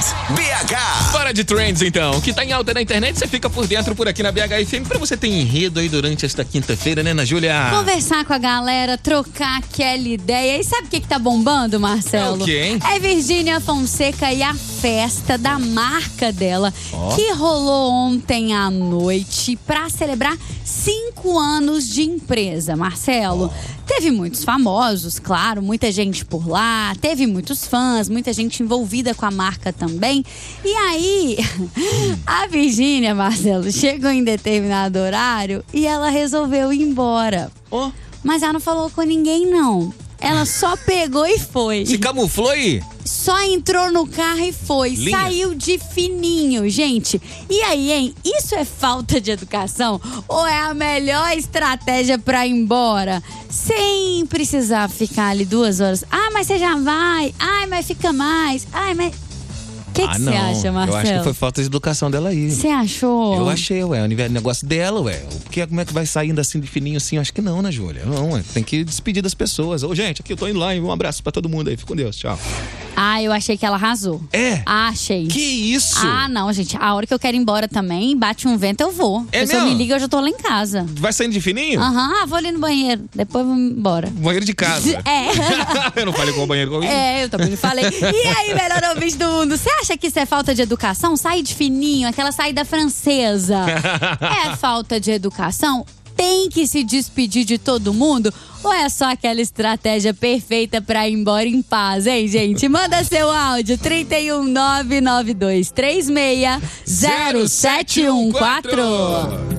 BH. Bora de trends, então. O que tá em alta na internet, você fica por dentro por aqui na BH FM. Pra você ter enredo aí durante esta quinta-feira, né, Ana Júlia? Conversar com a galera, trocar aquela ideia. E sabe o que tá bombando, Marcelo? É o quê, hein? É Virgínia Fonseca e a festa da marca dela, que rolou ontem à noite pra celebrar 5 anos de empresa, Marcelo. Teve muitos famosos, claro, muita gente por lá, teve muitos fãs, muita gente envolvida com a marca também. E aí, a Virgínia, Marcelo, chegou em determinado horário e ela resolveu ir embora. Mas ela não falou com ninguém, não. Ela só pegou e foi. Se camuflou aí? Só entrou no carro e foi. Linha. Saiu de fininho, gente. E aí, hein? Isso é falta de educação? Ou é a melhor estratégia pra ir embora? Sem precisar ficar ali 2 horas. Ah, mas você já vai. Ai, mas fica mais. Ai, mas... O que você acha, Marcelo? Eu acho que foi falta de educação dela aí. Você achou? Eu achei, ué. O negócio dela, ué. Porque como é que vai saindo assim de fininho assim? Eu acho que não, né, Júlia? Não, ué. Tem que despedir das pessoas. Ô, gente, aqui eu tô indo lá, hein? Um abraço pra todo mundo aí. Fica com Deus. Tchau. Ah, eu achei que ela arrasou. É? Achei. Que isso? Ah, não, gente. A hora que eu quero ir embora também, bate um vento, eu vou. É A pessoa mesmo? me liga, eu já tô lá em casa. Vai saindo de fininho? Aham, vou ali no banheiro. Depois vou embora. Banheiro de casa. É. Eu não falei com o banheiro comigo. É, eu também falei. E aí, melhor ouvinte do mundo, você acha que isso é falta de educação? Sair de fininho, aquela saída francesa. É falta de educação? Tem que se despedir de todo mundo? Ou é só aquela estratégia perfeita pra ir embora em paz, hein, gente? Manda seu áudio, 31992360714.